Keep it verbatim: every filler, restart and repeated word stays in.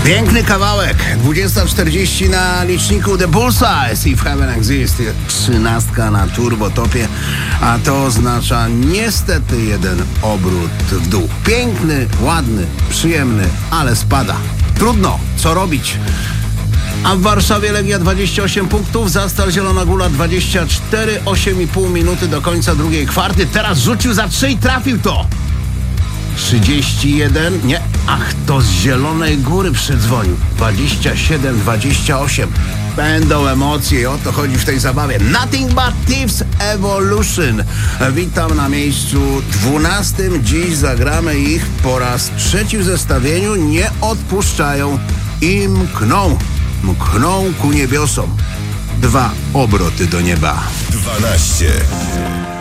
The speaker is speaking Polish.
Piękny kawałek, dwudziesta czterdzieści na liczniku The Bullseye, If Heaven Exists, trzynastka na turbotopie, a to oznacza niestety jeden obrót w dół. Piękny, ładny, przyjemny, ale spada. Trudno, co robić? A w Warszawie Legia dwadzieścia osiem punktów, Zastal Zielona Góra dwadzieścia cztery, osiem i pół minuty do końca drugiej kwarty. Teraz rzucił za trzy i trafił to. trzydzieści jeden, nie, ach, to z Zielonej Góry przydzwonił. dwadzieścia siedem dwadzieścia osiem. Będą emocje, o to chodzi w tej zabawie. Nothing But Thieves Evolution. Witam na miejscu dwunastym. Dziś zagramy ich po raz trzeci w zestawieniu. Nie odpuszczają i mkną. Mkną ku niebiosom. Dwa obroty do nieba. dwanaście.